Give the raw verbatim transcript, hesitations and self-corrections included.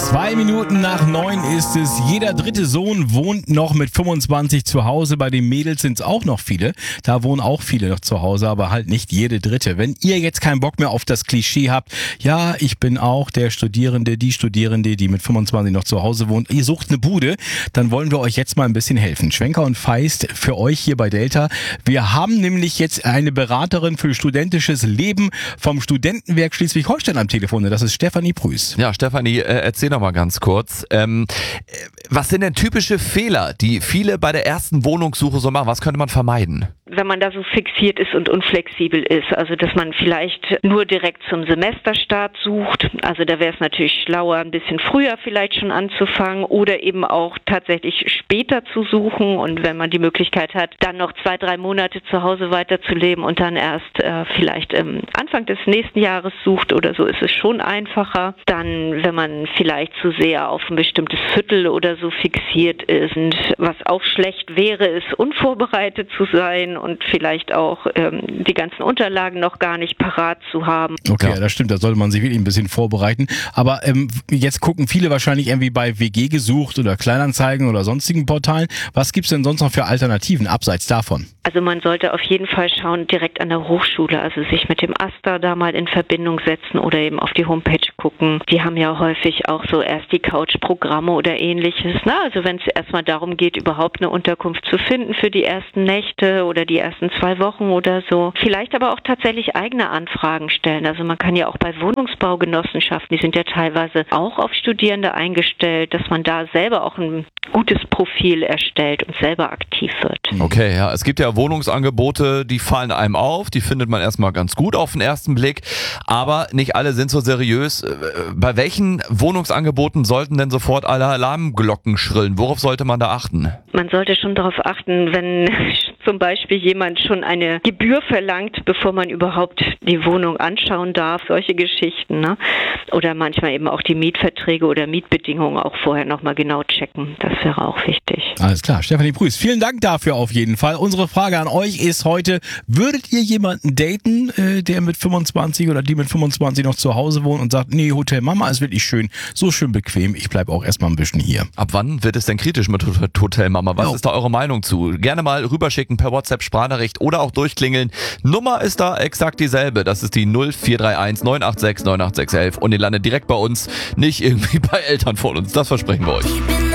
Zwei Minuten nach neun ist es. Jeder dritte Sohn wohnt noch mit fünfundzwanzig zu Hause. Bei den Mädels sind es auch noch viele. Da wohnen auch viele noch zu Hause, aber halt nicht jede dritte. Wenn ihr jetzt keinen Bock mehr auf das Klischee habt, ja, ich bin auch der Studierende, die Studierende, die mit fünfundzwanzig noch zu Hause wohnt, ihr sucht eine Bude, dann wollen wir euch jetzt mal ein bisschen helfen. Schwenker und Feist für euch hier bei Delta. Wir haben nämlich jetzt eine Beraterin für studentisches Leben vom Studentenwerk Schleswig-Holstein am Telefon. Das ist Stefanie Prüß. Ja, Stefanie, äh, erzähl noch mal ganz kurz. Ähm, was sind denn typische Fehler, die viele bei der ersten Wohnungssuche so machen? Was könnte man vermeiden? Wenn man da so fixiert ist und unflexibel ist, also dass man vielleicht nur direkt zum Semesterstart sucht, also da wäre es natürlich schlauer, ein bisschen früher vielleicht schon anzufangen oder eben auch tatsächlich später zu suchen und wenn man die Möglichkeit hat, dann noch zwei, drei Monate zu Hause weiterzuleben und dann erst äh, vielleicht ähm, Anfang des nächsten Jahres sucht oder so, ist es schon einfacher. Dann, wenn man vielleicht zu sehr auf ein bestimmtes Viertel oder so fixiert ist und was auch schlecht wäre, ist unvorbereitet zu sein und vielleicht auch ähm, die ganzen Unterlagen noch gar nicht parat zu haben. Okay, Ja. das stimmt, da sollte man sich wirklich ein bisschen vorbereiten. Aber ähm, jetzt gucken viele wahrscheinlich irgendwie bei W G gesucht oder Kleinanzeigen oder sonstigen Portalen. Was gibt's denn sonst noch für Alternativen abseits davon? Also man sollte auf jeden Fall schauen, direkt an der Hochschule, also sich mit dem AStA da mal in Verbindung setzen oder eben auf die Homepage gucken. Die haben ja häufig auch so erst die Couch-Programme oder ähnliches. Na, also wenn es erstmal darum geht, überhaupt eine Unterkunft zu finden für die ersten Nächte oder die ersten zwei Wochen oder so. Vielleicht aber auch tatsächlich eigene Anfragen stellen. Also man kann ja auch bei Wohnungsbaugenossenschaften, die sind ja teilweise auch auf Studierende eingestellt, dass man da selber auch ein gutes Profil erstellt und selber aktiv wird. Okay, ja, es gibt ja Wohnungsangebote, die fallen einem auf, die findet man erstmal ganz gut auf den ersten Blick, aber nicht alle sind so seriös. Bei welchen Wohnungsangeboten sollten denn sofort alle Alarmglocken schrillen? Worauf sollte man da achten? Man sollte schon darauf achten, wenn zum Beispiel jemand schon eine Gebühr verlangt, bevor man überhaupt die Wohnung anschauen darf, solche Geschichten, ne? Oder manchmal eben auch die Mietverträge oder Mietbedingungen auch vorher nochmal genau checken. Das wäre auch wichtig. Alles klar, Stefanie Prüß, vielen Dank dafür auf jeden Fall. Unsere Frage an euch ist heute, würdet ihr jemanden daten, äh, der mit fünfundzwanzig oder die mit fünfundzwanzig noch zu Hause wohnt und sagt, nee, Hotel Mama ist wirklich schön, so schön bequem, ich bleib auch erstmal ein bisschen hier. Ab wann wird es denn kritisch mit Hotel Mama? Was Ja. ist da eure Meinung zu? Gerne mal rüberschicken per WhatsApp Sprachnachricht oder auch durchklingeln. Nummer ist da exakt dieselbe. Das ist die null vier drei eins neun acht sechs neun acht sechs eins und ihr landet direkt bei uns, nicht irgendwie bei Eltern von uns. Das versprechen wir euch.